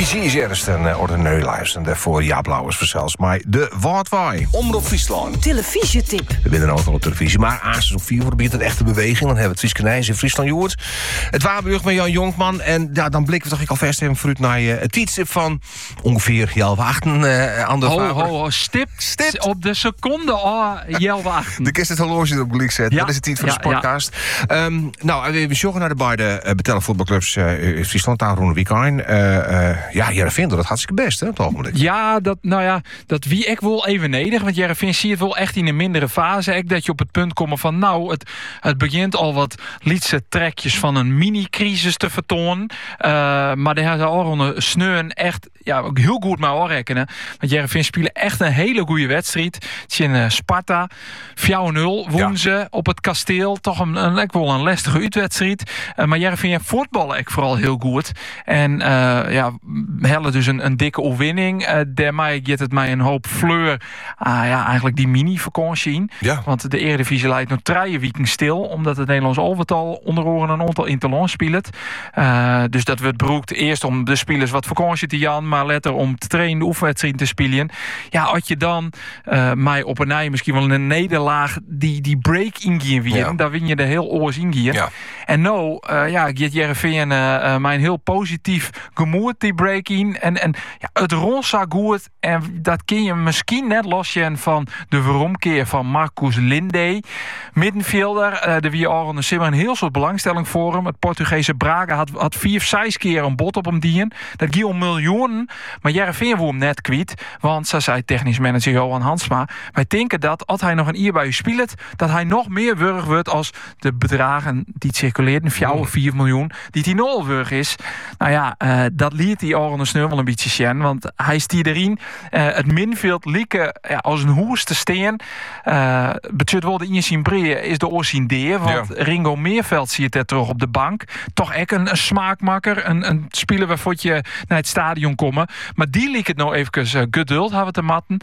PC is eerst een ordinair luisteren voor Jaap Lauwers verzels. Maar de Waardwaai. Omroep Friesland. Televisietip. We winnen ook al op televisie. Maar aanstaan op 4 begint een echte beweging. Dan hebben we het Frieskenijs in Friesland Joert. Het Waarburg met Jan Jonkman. En ja, dan blikken we toch al vast even vooruit naar het tweetstip van ongeveer Jelwe Achten. Stip op de seconde Jelwe Achten. De kist het horloge erop gelijk zetten. Ja. Dat is het titel van de podcast. We joggen naar de beide betellen voetbalclubs in Friesland. Daar Roene Wiekijn. Heerenveen doet dat hartstikke best, hè, op het ogenblik. Ja, dat wie ik wel evenedig. Want Heerenveen zie het wel echt in een mindere fase. Ik dat je op het punt komt van het begint al wat lietse trekjes van een mini-crisis te vertonen. Maar daar hebben ze al een sneun echt ook heel goed mee aanrekenen. Want Heerenveen spelen echt een hele goede wedstrijd. Het is in Sparta. 4-0 wonnen ze op het kasteel. Toch een lastige uitwedstrijd. Maar Heerenveen voetballen ik vooral heel goed. En hellen dus een dikke overwinning. Daarmee geeft het mij een hoop fleur. Eigenlijk die mini-vakantie in. Ja. Want de Eredivisie leidt nog 3 weken stil. Omdat het Nederlands elftal onder oren een aantal interlands speelt. Dus dat wordt beroekt eerst om de spelers wat vakantie te jan. Maar later om te trainen, de oefenwedstrijd te spelen. Ja, als je dan mij op een misschien wel een nederlaag die break ingaan weer. Ja. Daar win je de heel oors ingaan. Ja. En gaat Heerenveen mijn heel positief gemoed die break in. En het rol zo goed. En dat kun je misschien net losje van de veromkeer van Marcus Lindé. Middenvelder. De wie al een simmer een heel soort belangstelling voor hem. Het Portugese Braga had 4-6 keer een bod op hem dien. Dat ging om miljoenen. Maar Heerenveen wil hem net kwijt. Want, zo zei technisch manager Johan Hansma. Wij denken dat, als hij nog een jaar bij u speelt, dat hij nog meer wurg wordt als de bedragen die circuleert. 4 miljoen. Die 10 wurg is. Dat liet hij al een sneu wel een beetje zien. Want hij stiert erin. Het middenveld lieke als een hoes te steen. Betekent wel de in breed is de oorzien deer. Want Ringo Meerveld zie je het terug op de bank. Toch echt een smaakmakker. Een speler waarvoor je naar het stadion komen. Maar die liek het nou even geduld hebben te matten.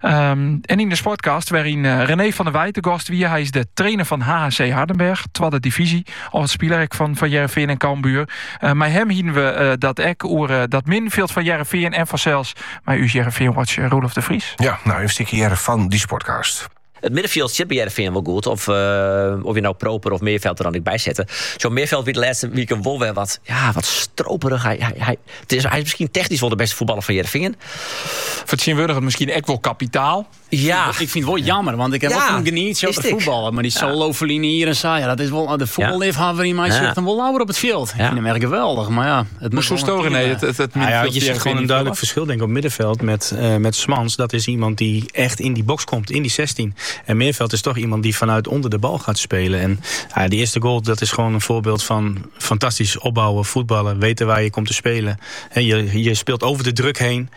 En in de sportcast waarin René van der Wijten gast wie. Hij is de trainer van HHC Hardenberg. Tweede divisie. Al het speler van Heerenveen en Cambuur. Met hem hielden we dat middenveld van Heerenveen en vanzelfs maar u Heerenveen-watch Roelof de Vries. Ja, een stukje van die sportcast. Het middenveld zit bij Heerenveen wel goed. Of je nou Proper of Meerveld er dan niet bij zetten. Zo'n Meerveld weer de laatste week wel weer wat stroperig. Hij is misschien technisch wel de beste voetballer van Heerenveen. Voor het zien het misschien echt wel kapitaal. Ja. Ik vind het wel jammer, want ik heb ook een geniet zo te voetballen. Maar die solo-verlinie hier en zo, dat is wel de voetballeefhaver in mij zegt dan wel lauwer op het veld. Ik vind hem erg geweldig, maar het moet zo storen. Je ziet gewoon een duidelijk verschil denk ik op middenveld met Smans. Dat is iemand die echt in die box komt, in die 16. En Meerveld is toch iemand die vanuit onder de bal gaat spelen. En die eerste goal, dat is gewoon een voorbeeld van fantastisch opbouwen, voetballen, weten waar je komt te spelen. Je speelt over de druk heen.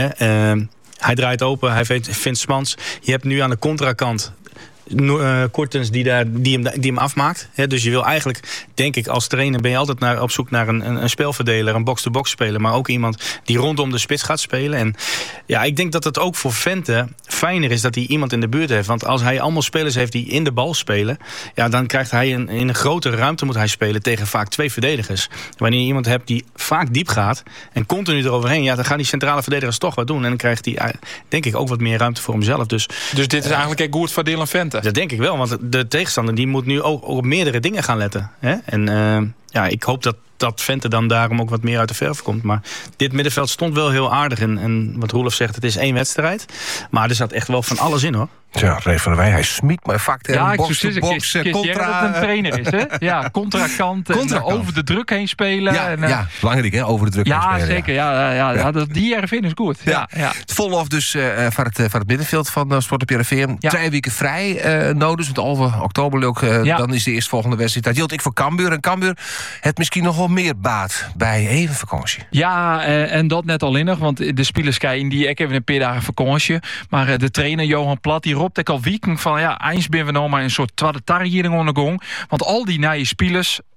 Hij draait open, hij vindt Smans. Je hebt nu aan de contrakant Kortens die hem afmaakt. Dus je wil eigenlijk, denk ik, als trainer ben je altijd op zoek naar een spelverdeler, een box-to-box speler, maar ook iemand die rondom de spits gaat spelen. En ik denk dat het ook voor Vente fijner is dat hij iemand in de buurt heeft. Want als hij allemaal spelers heeft die in de bal spelen, dan krijgt hij in een grotere ruimte moet hij spelen tegen vaak 2 verdedigers. Wanneer je iemand hebt die vaak diep gaat en continu eroverheen, dan gaan die centrale verdedigers toch wat doen. En dan krijgt hij, denk ik, ook wat meer ruimte voor hemzelf. Dus dit is eigenlijk echt goed voor Dylan Vente? Dat denk ik wel, want de tegenstander die moet nu ook op meerdere dingen gaan letten. En ik hoop dat Vente dan daarom ook wat meer uit de verf komt. Maar dit middenveld stond wel heel aardig. En wat Roelof zegt, het is 1 wedstrijd. Maar er zat echt wel van alles in, hoor. Ja, René van der Wij, hij smiet maar vaak tegen box-to-box. Contra... dat het een trainer is, hè? Ja, contrakant. Over de druk heen spelen. Belangrijk, hè? Over de druk heen spelen. Zeker. Ja. Die Heerenveen is goed. Ja. Het vol-off dus van het middenveld van Sport op Heerenveen. 2 weken vrij nodig. Want over oktober ook, dan is de eerstvolgende wedstrijd. Dat geldt ik voor Cambuur. En Cambuur het misschien nog wel meer baat bij even vakantie. Ja, en dat net al innig. Want de spelers krijgen die ik even een paar dagen vakantie. Maar de trainer Johan Plat, die roept ik al weken van eens ben we nou maar een soort tweede tarriering ondergang. Want al die nieuwe spelers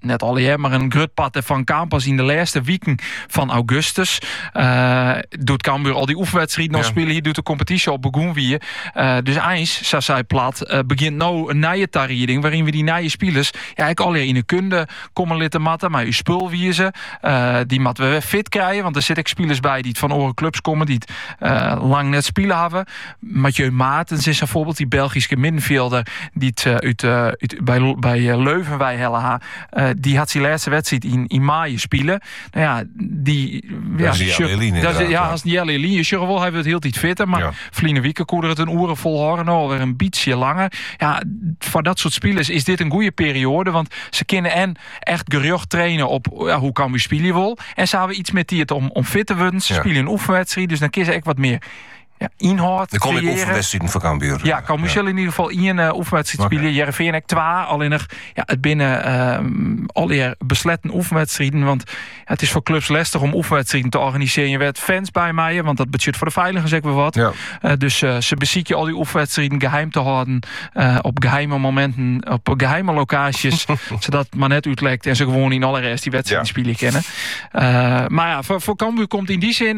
net al maar een grutpad van Campas in de laatste weken van augustus. Doet Cambuur al die oefenwedstrijden nog spelen. Hier doet de competitie op begonnen weer. Dus eens, zoals zij plat, begint nou een nieuwe tarieding waarin we die nieuwe spelers ik alleen in de kunde komen litten matten, maar uw spul wie ze. Die moeten we weer fit krijgen, want er zitten spelers bij die het van oren clubs komen, die het lang net spelen hebben. Mathieu Maartens is bijvoorbeeld die Belgische middenvelder die het bij Leuven bij Hella die had zijn laatste wedstrijd in mei spelen. Nou ja, als die Jelle Eline is wel hebben we het heel niet fitter, maar Vliene Wieken koerde het een uren volhouden, alweer een beetje langer. Ja, voor dat soort spelers is dit een goede periode, want ze kunnen en echt gerucht trainen op hoe kan we spelen wel. En ze hebben iets met die het om fit te worden. Ze spelen een oefenwedstrijd, dus dan kun je echt wat meer inhoud er komen oefenwedstrijden van Cambuur. Ja, Cambuur zal in ieder geval in oefenwedstrijd spelen. Jereveen ik 2, alleen nog het binnen alweer besletten oefenwedstrijden, want het is voor clubs lastig om oefenwedstrijden te organiseren. Je werd fans bij mij, want dat budget voor de veiligers zeg we wat. Ja. Dus ze bezieken al die oefenwedstrijden geheim te houden op geheime momenten, op geheime locaties, zodat het maar net uitlekt en ze gewoon in alle rest die wedstrijden spelen kennen. Maar ja, voor Cambuur komt in die zin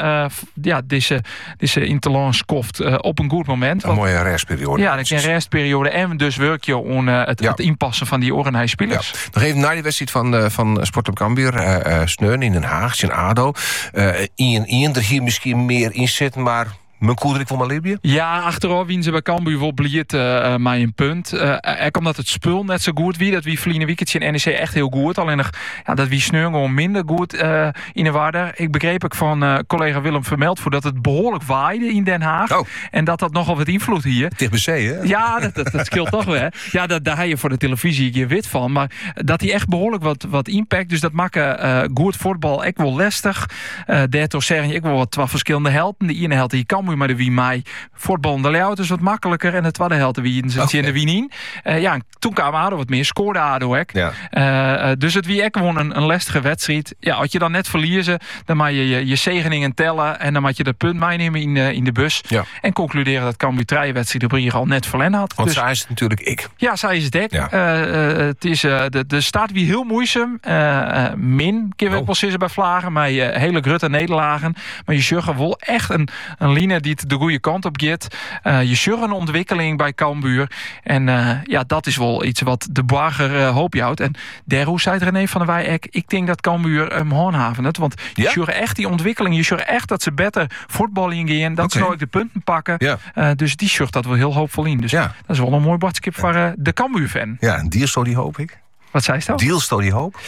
deze interlands koft op een goed moment. Een mooie restperiode. Ja, dat is een restperiode en dus werk je om het inpassen van die Oranje spelers. Ja. Nog even naar die wedstrijd van Sport op Cambuur. Sneun in Den Haag, in ADO. Ian er hier misschien meer in zitten, maar mijn koederik van Malibië? Ja, achteraf wien ze bij Cambuur wel bliet maar een punt. Omdat het spul net zo goed wie. Dat wie Vliene Wieketje en NEC echt heel goed. Alleen nog dat wie Sneur gewoon minder goed in de waarde. Ik begreep ik van collega Willem Vermeld voor dat het behoorlijk waaide in Den Haag. Oh. En dat nog wat invloed hier. Dicht bij zee, hè? Ja, dat scheelt toch wel. Hè? Ja, daar heb je voor de televisie je wit van. Maar dat hij echt behoorlijk wat impact. Dus dat maakt goed voetbal echt wel lastig. Daardoor zeggen ik wel wat 12 verschillende helden. De ene held die kan maar de wie mij voetbal de layout is wat makkelijker en de tweede helft wie in de Wien. Toen kwam ADO wat meer, scoorde ADO ook. Ja. Dus het wie echt gewoon een lastige wedstrijd. Ja, als je dan net verliezen, dan mag je je zegeningen tellen en dan mag je de punt meenemen in de bus en concluderen dat Cambuur 3 wedstrijden op hier al net verlenen had. Want zij is het natuurlijk ik. Ja, zij is het ik. Ja. Het is de staat wie heel moeizaam. Min kunnen we wel zeggen bij Vlagen, maar hele grutte nederlagen. Maar je zegt wel echt een linie die het de goede kant op gaat. Je zult een ontwikkeling bij Cambuur. En dat is wel iets wat de Barger hoop je houdt. En hoe zei René van der Wij, ik denk dat Cambuur hem handhaven het. Want je zult echt die ontwikkeling, je zult echt dat ze beter voetballen gaan, dat ze nooit de punten pakken. Ja. Dus die zult dat wel heel hoopvol in. Dus dat is wel een mooi badskip voor de Cambuur-fan. Ja, een dierstory hoop ik. Wat zei je? Dealstory hoop?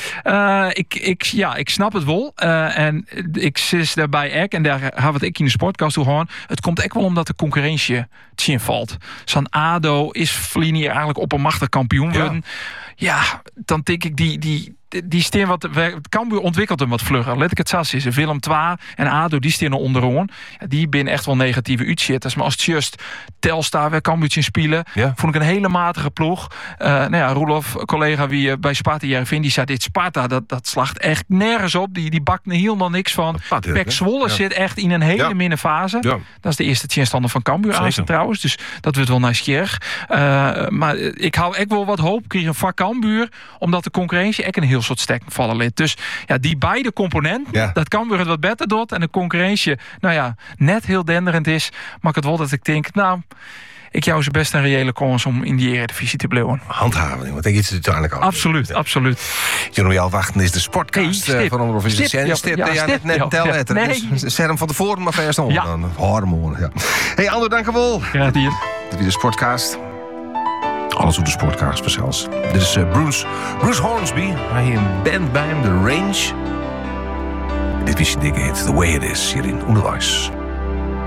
Ik snap het wel. En ik zit daarbij en daar hebben we het in de sportcast toe gewoon. Het komt echt wel omdat de concurrentie het zien valt. Zo'n ADO is Vlinie eigenlijk oppermachtig kampioen worden. Ja, dan denk ik die steen wat Cambuur ontwikkelt hem wat vlugger. Let ik het zo zeggen. Willem II en ADO die steen onderaan. Ja, die binnen echt wel negatieve uitschitters. Maar als het just Telstar weer Cambuur zien spelen, vond ik een hele matige ploeg. Roelof, collega wie bij Sparta Jereveen, die zei dit Sparta dat slacht echt nergens op. Die bakt helemaal niks van. Pek Zwolle zit echt in een hele minne fase. Ja. Dat is de eerste tegenstander van Cambuur aan trouwens. Dus dat wordt wel nieuwsgierig. Maar ik hou echt wel wat hoop krijgen van Cambuur, omdat de concurrentie echt een heel soort stek vallen lid. Dus die beide componenten, dat Cambuur het wat beter doet en de concurrentie, net heel denderend is, maar ik het wel dat ik denk, ik jou ze best een reële kans om in die Eredivisie te blijven. Handhaven, want ik iets uiteindelijk al. Absoluut. Jeroen wachten is de sportcast van Omroep is de stip. Net tel letter. Nee. Dus zet hem van tevoren maar eerst nog. Dan harmonie. Ja. Hey, Ander, dank je wel. Graag hier. Dit is de sportcast. Alles op de sportcast zelfs. Dit is Bruce Hornsby. Hij hier een band bij hem, The Range. Dit is je dikke hit, The Way It Is, hier in Onderwijs.